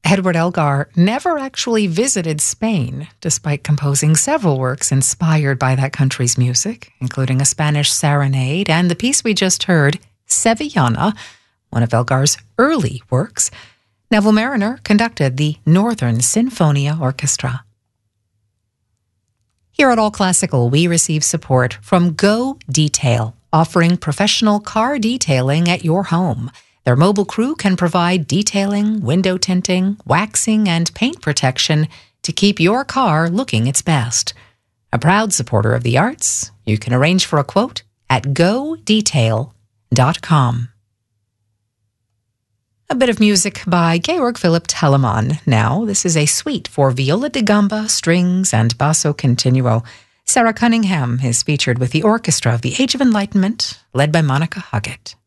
Edward Elgar never actually visited Spain, despite composing several works inspired by that country's music, including a Spanish serenade and the piece we just heard, Sevillana, one of Elgar's early works. Neville Marriner conducted the Northern Sinfonia Orchestra. Here at All Classical, we receive support from Go Detail, offering professional car detailing at your home. Their mobile crew can provide detailing, window tinting, waxing, and paint protection to keep your car looking its best. A proud supporter of the arts, you can arrange for a quote at godetail.com. A bit of music by Georg Philipp Telemann now. This is a suite for viola da gamba, strings, and basso continuo. Sarah Cunningham is featured with the orchestra of the Age of Enlightenment, led by Monica Huggett.